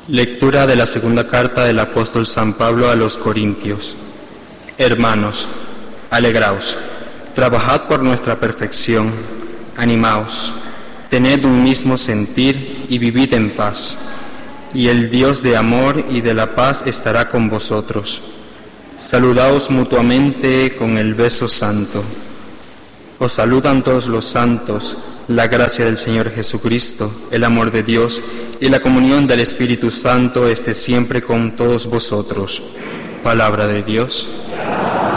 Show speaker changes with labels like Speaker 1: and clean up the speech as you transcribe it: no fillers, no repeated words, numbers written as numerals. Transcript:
Speaker 1: Lectura de la segunda carta del apóstol San Pablo a los Corintios. Hermanos, alegraos, trabajad por nuestra perfección, animaos, tened un mismo sentir y vivid en paz. Y el Dios de amor y de la paz estará con vosotros. Saludaos mutuamente con el beso santo. Os saludan todos los santos. La gracia del Señor Jesucristo, el amor de Dios y la comunión del Espíritu Santo esté siempre con todos vosotros. Palabra de Dios.